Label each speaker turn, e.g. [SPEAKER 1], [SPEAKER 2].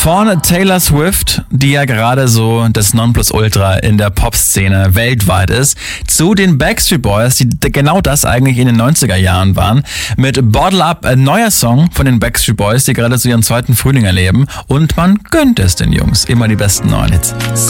[SPEAKER 1] Von Taylor Swift, die ja gerade so das Nonplusultra in der Popszene weltweit ist, zu den Backstreet Boys, die genau das eigentlich in den 90er Jahren waren, mit Bottle Up, ein neuer Song von den Backstreet Boys, die gerade so ihren zweiten Frühling erleben, und man gönnt es den Jungs, immer die besten neuen Hits.